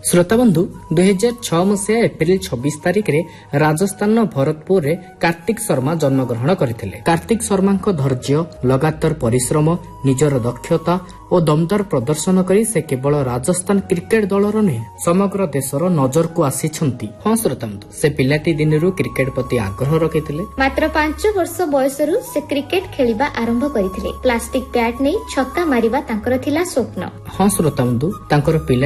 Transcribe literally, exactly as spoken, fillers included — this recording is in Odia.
ଶ୍ରୋତାବନ୍ଧୁ ଦୁଇ ହଜାର ଛଅ ମସିହା ଏପ୍ରିଲ ଛବିଶ ତାରିଖରେ ରାଜସ୍ଥାନ ଭରତପୁରରେ କାର୍ତ୍ତିକ ଶର୍ମା ଜନ୍ମଗ୍ରହଣ କରିଥିଲେ। କାର୍ତ୍ତିକ ଶର୍ମାଙ୍କ ଧୈର୍ଯ୍ୟ, ଲଗାତାର ପରିଶ୍ରମ, ନିଜର ଦକ୍ଷତା ଓ ଦମଦାର ପ୍ରଦର୍ଶନ କରି ସେ କେବଳ ରାଜସ୍ଥାନ କ୍ରିକେଟ ଦଳର ନୁହେଁ ସମଗ୍ର ଦେଶର ନଜରକୁ ଆସିଛନ୍ତି। ହଁ ଶ୍ରୋତାବନ୍ଧୁ, ସେ ପିଲାଟି ଦିନରୁ କ୍ରିକେଟ ପ୍ରତି ଆଗ୍ରହ ରଖିଥିଲେ। ମାତ୍ର ପାଞ୍ଚ ବର୍ଷ ବୟସରୁ ସେ କ୍ରିକେଟ ଖେଳିବା ଆରମ୍ଭ କରିଥିଲେ। ପ୍ଲାଷ୍ଟିକ ବ୍ୟାଟ୍ ନେଇ ଛକା ମାରିବା ତାଙ୍କର ଥିଲା ସ୍ୱପ୍ନ। ହଁ ଶ୍ରୋତାବନ୍ଧୁ, ତାଙ୍କର ପିଲା